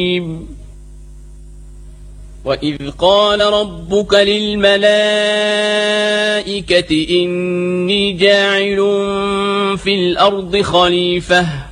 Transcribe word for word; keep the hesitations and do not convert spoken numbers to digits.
وإذ قال ربك للملائكة إني جاعل في الأرض خليفة